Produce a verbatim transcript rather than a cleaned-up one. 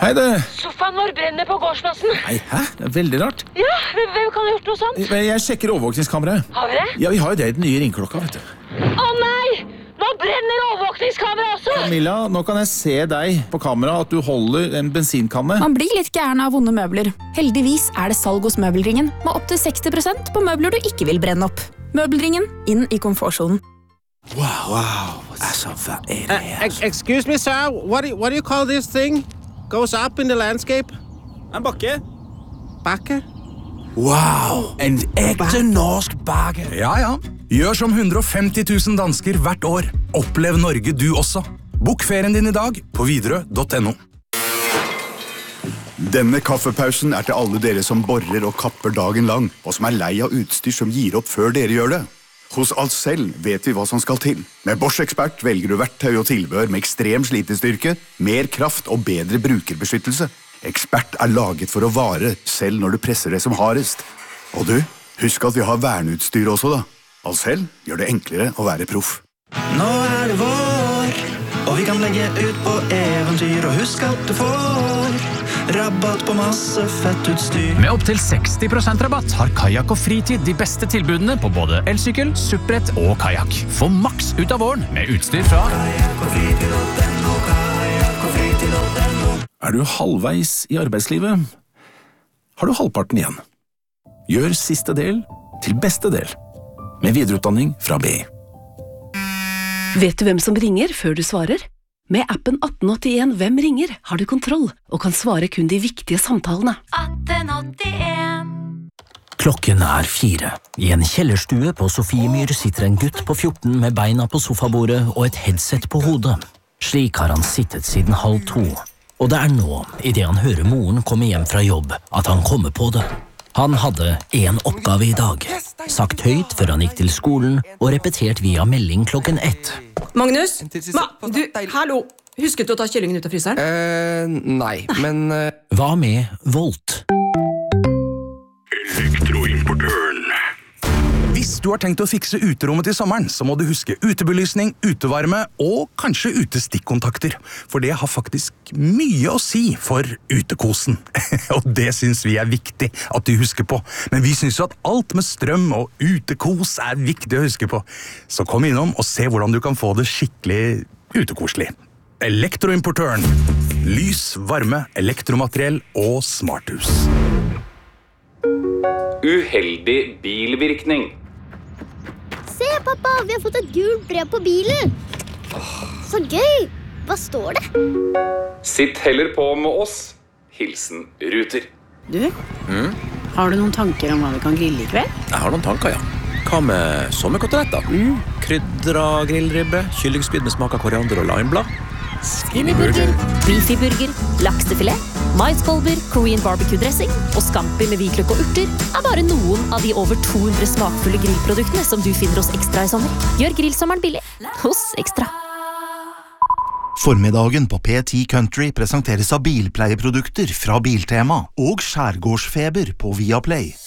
Hei det. Sofaen vår brenner på gårdsplassen. Nei, hæ? Det er veldig rart. Ja, hvem kan ha gjort noe sånt? Jeg sjekker overvåkningskameraet. Har vi det? Ja, vi har jo det i den nye ringklokka, vet du. Å nei! Nå brenner overvåkningskameraet også! Camilla, nå kan jeg se deg på kamera at du holder en bensinkanne. Man blir litt gæren av vonde møbler. Heldigvis er det salg hos Møbelringen, med opp til seksti prosent på møbler du ikke vil brenne opp. Møbelringen, inn i komfortsonen. Wow, wow. Altså, hva er det her? Uh, excuse me, sir. What do, you, what do you call this thing? Goes up in the landscape? En bakke. Bakke? Wow, en ekte norsk bakke. Ja, ja. Gjør som hundre og femti tusen dansker hvert år. Opplev Norge du også. Bok ferien din i dag på Widerøe punktum no. Denne kaffepausen er til alle dere som borer og kapper dagen lang, og som er lei av utstyr som gir opp før dere gjør det. Hos Ahlsell vet vi hva som skal til. Med Bosch Expert velger du verktøy og tilbehør med ekstrem slitestyrke, mer kraft og bedre brukerbeskyttelse. Expert er laget for å vare, selv når du presser det som hardest. Og du, husk at vi har verneutstyr også da. Ahlsell gjør det enklere å være proff. Nå er det vår, og vi kan legge ut på eventyr, og husk at du får rabatt på masse fett utstyr. Med opp til seksti prosent rabatt har Kajak og Fritid de beste tilbudene på både elsykkel, suppbrett og kajak. Få maks ut av våren med utstyr fra Kajak og Fritid og den og Kajak og Fritid og den og. Er du halvveis i arbeidslivet? Har du halvparten igjen? Gjør siste del til beste del. Med videreutdanning fra B I. Vet du hvem som ringer før du svarer? Med appen atten åttien Hvem ringer har du kontroll og kan svare kun de viktige samtalene. atten åttien Klokken er fire. I en kjellerstue på Sofiemyr sitter en gutt på fjorten med beina på sofabordet og et headset på hodet. Slik har han sittet siden halv to. Og det er nå, i det han hører moren komme hjem fra jobb, at han kommer på det. Han hadde en oppgave i dag, sagt høyt før han gikk til skolen og repetert via melding klokken ett. Magnus, Ma, du, hallo, husket du å ta kyllingen ut av fryseren? Eh, nei, men... Uh... Hva med Volt? Elektroimportøren. Hvis du har tenkt å fikse uterommet til sommeren, så må du huske utebelysning, utevarme og kanskje utestikkontakter. For det har faktisk mye å si for utekosen. Og det synes vi er viktig at du husker på. Men vi synes jo at alt med strøm og utekos er viktig å huske på. Så kom innom og se hvordan du kan få det skikkelig utekoselig. Elektroimportøren. Lys, varme, elektromateriell og smarthus. Uheldig bilvirkning. Se, pappa, vi har fått et gult brev på bilen. Så gøy! Hva står det? Sitt heller på med oss. Hilsen Ruter. Du, Mm? har du noen tanker om hva vi kan grille i kveld? Jeg har noen tanker, ja. Hva med sommerkoteletter? Mm. Krydra grillribbe, kyllingspyd med smak av koriander og limeblad. Skinnyburger, beefyburger, laksefilet, maiskolber, Korean barbecue-dressing og scampi med hvitløk og urter er bare noen av de over to hundre smakfulle grillproduktene som du finner hos Ekstra i sommer. Gjør grillsommeren billig hos Ekstra. Formiddagen på P ti Country presenteres av bilpleieprodukter fra Biltema og Skjærgårdsfeber på Viaplay.